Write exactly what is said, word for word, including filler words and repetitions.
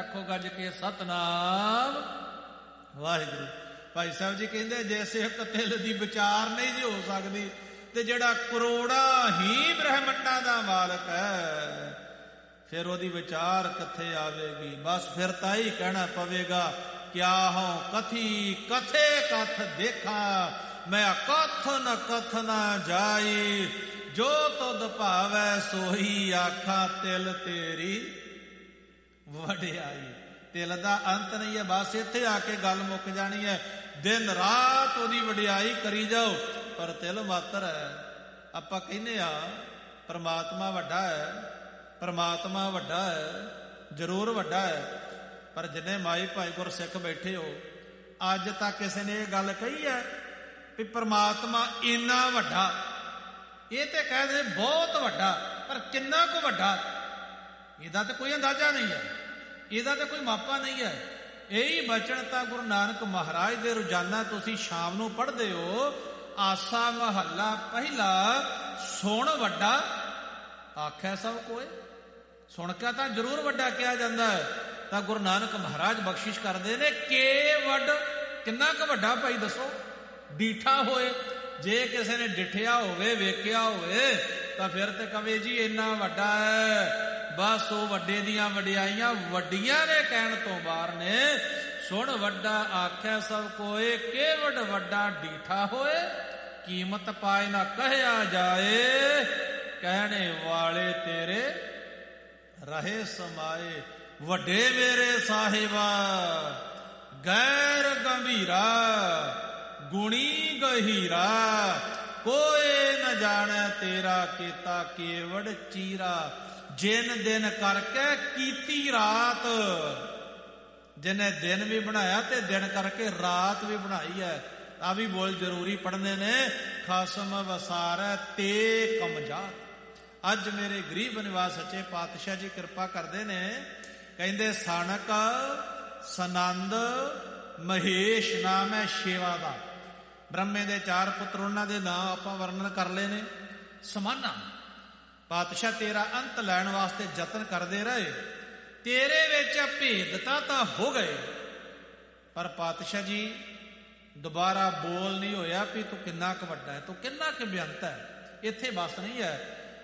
ਆਖੋ ਗੱਜ ਕੇ ਸਤਨਾਮ ਵਾਹਿਗੁਰੂ। ਭਾਈ ਸਾਹਿਬ ਜੀ ਕਹਿੰਦੇ ਜੈਸੇ ਇੱਕ ਤਿਲ ਦੀ ਵਿਚਾਰ ਨਹੀਂ ਜੀ ਹੋ ਸਕਦੀ, ਤੇ ਜਿਹੜਾ ਕਰੋੜਾਂ ਹੀ ਬ੍ਰਹਮੰਡਾਂ ਦਾ ਮਾਲਕ ਹੈ, ਫਿਰ ਉਹਦੀ ਵਿਚਾਰ ਕਿੱਥੇ ਆਵੇਗੀ। ਬਸ ਫਿਰ ਤਾਂ ਹੀ ਕਹਿਣਾ ਪਵੇਗਾ ਕਿਆ ਹੋ ਕਥੀ ਕਥੇ ਕਥ ਦੇਖਾਂ, ਮੈਂ ਕਥ ਨ ਕਥ ਨਾ ਜਾਈ, ਜੋ ਤੁਧ ਭਾਵੈ ਸੋਈ ਆਖਾਂ, ਤਿਲ ਤੇਰੀ ਵਡਿਆਈ। ਤਿਲ ਦਾ ਅੰਤ ਨਹੀਂ ਹੈ, ਬਸ ਇੱਥੇ ਆ ਕੇ ਗੱਲ ਮੁੱਕ ਜਾਣੀ ਹੈ। ਦਿਨ ਰਾਤ ਉਹਦੀ ਵਡਿਆਈ ਕਰੀ ਜਾਓ, ਪਰ ਤਿਲ ਮਾਤਰ ਹੈ। ਆਪਾਂ ਕਹਿੰਦੇ ਆ ਪਰਮਾਤਮਾ ਵੱਡਾ ਹੈ, ਪਰਮਾਤਮਾ ਵੱਡਾ ਹੈ, ਜ਼ਰੂਰ ਵੱਡਾ ਹੈ, ਪਰ ਜਿੰਨੇ ਮਾਈ ਭਾਈ ਗੁਰਸਿੱਖ ਬੈਠੇ ਹੋ, ਅੱਜ ਤੱਕ ਕਿਸੇ ਨੇ ਇਹ ਗੱਲ ਕਹੀ ਹੈ ਵੀ ਪਰਮਾਤਮਾ ਇੰਨਾ ਵੱਡਾ? ਇਹ ਤੇ ਕਹਿੰਦੇ ਬਹੁਤ ਵੱਡਾ, ਪਰ ਕਿੰਨਾ ਕੁ ਵੱਡਾ ਇਹਦਾ ਤੇ ਕੋਈ ਅੰਦਾਜ਼ਾ ਨਹੀਂ ਹੈ, ਇਹਦਾ ਤੇ ਕੋਈ ਮਾਪਾ ਨਹੀਂ ਹੈ। ਇਹੀ ਬਚਨ ਤਾਂ ਗੁਰੂ ਨਾਨਕ ਮਹਾਰਾਜ ਦੇ ਰੋਜ਼ਾਨਾ ਤੁਸੀਂ ਸ਼ਾਮ ਨੂੰ ਪੜ੍ਹਦੇ ਹੋ। ਆਸਾ ਮਹੱਲਾ ਪਹਿਲਾ, ਸੁਣ ਵੱਡਾ ਆਖੈ ਸਭ ਕੋਏ। ਸੁਣ ਕੇ ਤਾਂ ਜ਼ਰੂਰ ਵੱਡਾ ਕਿਹਾ ਜਾਂਦਾ ਹੈ। ਤਾਂ ਗੁਰੂ ਨਾਨਕ ਮਹਾਰਾਜ ਬਖਸ਼ਿਸ਼ ਕਰਦੇ ਨੇ ਕਿ ਵੱਡ, ਕਿੰਨਾ ਕੁ ਵੱਡਾ ਭਾਈ ਦੱਸੋ। ਡੀਠਾ ਹੋਏ, ਜੇ ਕਿਸੇ ਨੇ ਡਿਠਿਆ ਹੋਵੇ, ਵੇਖਿਆ ਹੋਵੇ, ਤਾਂ ਫਿਰ ਤੇ ਕਵੇ ਜੀ ਇੰਨਾ ਵੱਡਾ ਹੈ। ਬਸ ਉਹ ਵੱਡੇ ਦੀਆਂ ਵਡਿਆਈਆਂ ਵੱਡੀਆਂ ਨੇ ਕਹਿਣ ਤੋਂ ਬਾਹਰ ਨੇ। ਸੁਣ ਵੱਡਾ ਆਖੈ ਸਭ ਕੋਏ, ਕੇਵਡ ਵੱਡਾ ਡੀਠਾ ਹੋਏ, ਕੀਮਤ ਪਾਏ ਨਾ ਕਹਿਆ ਜਾਏ, ਕਹਿਣੇ ਵਾਲੇ ਤੇਰੇ ਰਹੇ ਸਮਾਏ। ਵੱਡੇ ਮੇਰੇ ਸਾਹਿਬਾ ਗੈਰ ਗੰਭੀਰਾ, ਗੁਣੀ ਗਹੀਰਾ, ਕੋਏ ਨ ਜਾਣੈ ਤੇਰਾ ਕੀਤਾ ਕੇਵੜ ਚੀਰਾ। ਜਿਨ ਦਿਨ ਕਰਕੇ ਕੀਤੀ ਰਾਤ, ਜਿਹਨੇ ਦਿਨ ਵੀ ਬਣਾਇਆ ਤੇ ਦਿਨ ਕਰਕੇ ਰਾਤ ਵੀ ਬਣਾਈ ਹੈ। ਆ ਵੀ ਬੋਲ ਜ਼ਰੂਰੀ ਪੜ੍ਹਨੇ ਨੇ। ਖਸਮ ਵਸਾਰੈ ਤੇ ਕਮਜਾਤ। ਅੱਜ ਮੇਰੇ ਗਰੀਬ ਨਿਵਾਸ ਸੱਚੇ ਪਾਤਸ਼ਾਹ ਜੀ ਕਿਰਪਾ ਕਰਦੇ ਨੇ, ਕਹਿੰਦੇ ਸਣਕ ਸਨੰਦ ਮਹੇਸ਼ ਨਾਮ ਹੈ ਸ਼ੇਵਾ ਦਾ। ਬ੍ਰਹਮੇ ਦੇ ਚਾਰ ਪੁੱਤਰ, ਉਹਨਾਂ ਦੇ ਨਾਂ ਆਪਾਂ ਵਰਣਨ ਕਰ ਲਏ ਨੇ। ਸਮਾਨਾ ਪਾਤਸ਼ਾਹ ਤੇਰਾ ਅੰਤ ਲੈਣ ਵਾਸਤੇ ਯਤਨ ਕਰਦੇ ਰਹੇ, ਤੇਰੇ ਵਿੱਚ ਭੇਦਤਾ ਤਾਂ ਹੋ ਗਏ, ਪਰ ਪਾਤਸ਼ਾਹ ਜੀ ਦੁਬਾਰਾ ਬੋਲ ਨਹੀਂ ਹੋਇਆ ਵੀ ਤੂੰ ਕਿੰਨਾ ਕੁ ਵੱਡਾ ਹੈ, ਤੂੰ ਕਿੰਨਾ ਕੁ ਬੇਅੰਤ ਹੈ। ਇੱਥੇ ਬਸ ਨਹੀਂ ਹੈ।